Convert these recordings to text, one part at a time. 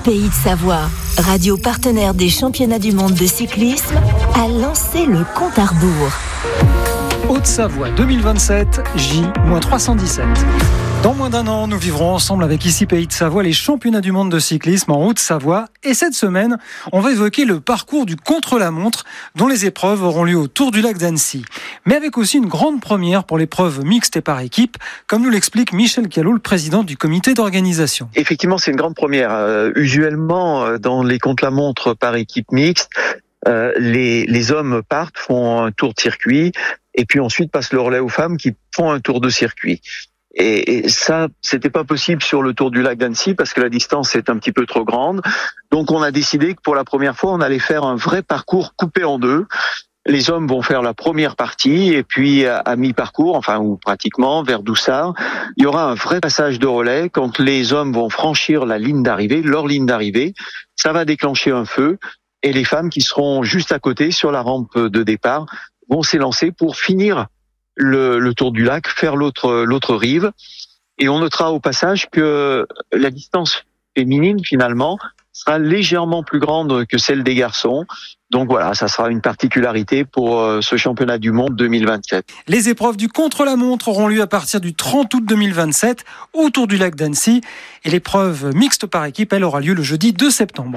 Pays de Savoie, radio partenaire des championnats du monde de cyclisme, a lancé le compte à rebours. Haute-Savoie 2027, J-317. Dans moins d'un an, nous vivrons ensemble avec ici Pays de Savoie les championnats du monde de cyclisme en Haute-Savoie. Et cette semaine, on va évoquer le parcours du contre-la-montre dont les épreuves auront lieu autour du lac d'Annecy. Mais avec aussi une grande première pour l'épreuve mixte et par équipe, comme nous l'explique Michel Callot, le président du comité d'organisation. Effectivement, c'est une grande première. Usuellement, dans les contre-la-montre par équipe mixte, les hommes partent, font un tour de circuit et puis ensuite passent le relais aux femmes qui font un tour de circuit. Et ça, c'était pas possible sur le Tour du lac d'Annecy parce que la distance est un petit peu trop grande. Donc on a décidé que pour la première fois, on allait faire un vrai parcours coupé en deux. Les hommes vont faire la première partie et puis à mi-parcours, ou pratiquement vers Doussard, il y aura un vrai passage de relais. Quand les hommes vont franchir la ligne d'arrivée, leur ligne d'arrivée, ça va déclencher un feu et les femmes qui seront juste à côté sur la rampe de départ vont s'élancer pour finir le tour du lac, faire l'autre rive. Et on notera au passage que la distance féminine, finalement, sera légèrement plus grande que celle des garçons. Donc voilà, ça sera une particularité pour ce championnat du monde 2027. Les épreuves du contre-la-montre auront lieu à partir du 30 août 2027 autour du lac d'Annecy. Et l'épreuve mixte par équipe, elle aura lieu le jeudi 2 septembre.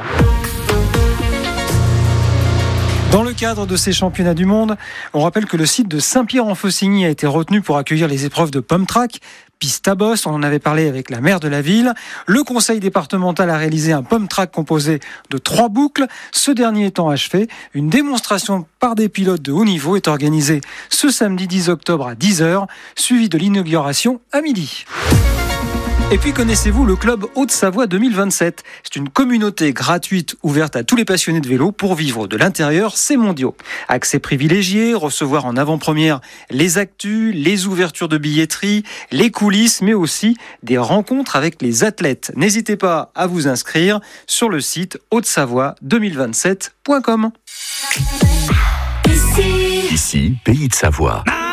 Dans le cadre de ces championnats du monde, on rappelle que le site de Saint-Pierre-en-Faucigny a été retenu pour accueillir les épreuves de pump track, piste à bosse, on en avait parlé avec la maire de la ville. Le conseil départemental a réalisé un pump track composé de 3 boucles, ce dernier étant achevé. Une démonstration par des pilotes de haut niveau est organisée ce samedi 10 octobre à 10h, suivi de l'inauguration à midi. Et puis connaissez-vous le club Haute-Savoie 2027 ? C'est une communauté gratuite ouverte à tous les passionnés de vélo pour vivre de l'intérieur ces mondiaux. Accès privilégié, recevoir en avant-première les actus, les ouvertures de billetterie, les coulisses, mais aussi des rencontres avec les athlètes. N'hésitez pas à vous inscrire sur le site hautesavoie2027.com. Ici, Pays de Savoie.